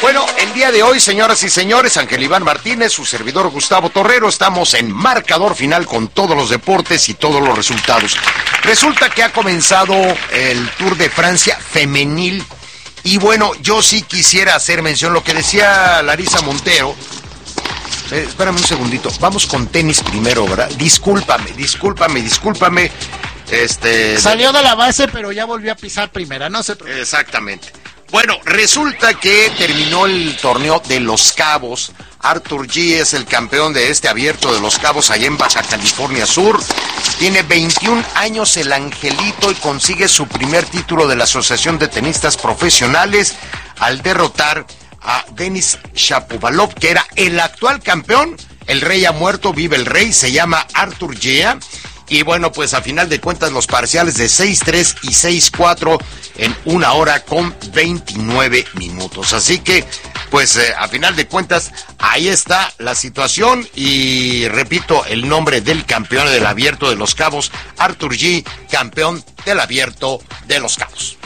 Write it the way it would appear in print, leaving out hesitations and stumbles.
Bueno, el día de hoy, señoras y señores, Ángel Iván Martínez, su servidor Gustavo Torrero, estamos en marcador final con todos los deportes y todos los resultados. Resulta que ha comenzado el Tour de Francia femenil y bueno, yo sí quisiera hacer mención lo que decía Larisa Montero. Espérame un segundito, vamos con tenis primero, ¿verdad? Discúlpame. Salió de la base, pero ya volvió a pisar primera, no se preocupe. Exactamente. Bueno, resulta que terminó el torneo de Los Cabos. Arthur G es el campeón de este abierto de Los Cabos allá en Baja California Sur. Tiene 21 años el angelito y consigue su primer título de la Asociación de Tenistas Profesionales al derrotar a Denis Shapovalov, que era el actual campeón. El rey ha muerto, vive el rey, se llama Arthur G. Y bueno, pues a final de cuentas los parciales de 6-3 y 6-4 en 1 hora con 29 minutos. Así que, pues a final de cuentas, ahí está la situación. Y repito, el nombre del campeón del Abierto de Los Cabos, Arthur G, campeón del Abierto de Los Cabos.